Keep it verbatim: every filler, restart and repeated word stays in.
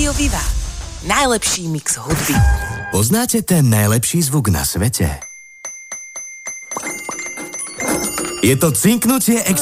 Rádio Viva. Najlepší mix hudby. Poznáte ten najlepší zvuk na svete? Je to cinknutie